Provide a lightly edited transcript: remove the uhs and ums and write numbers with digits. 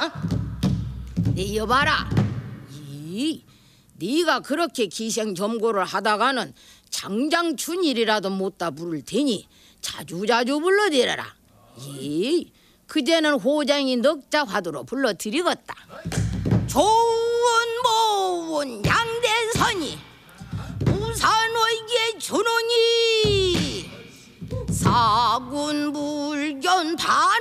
네 여봐라. 네가 그렇게 기생점고를 하다가는 장장춘일이라도 못다 부를 테니 자주자주 불러드려라. 그제는 호장이 넉자 화두로 불러드리겠다. 좋은 모은 양대선이 우산의계 준원이 사군불견 반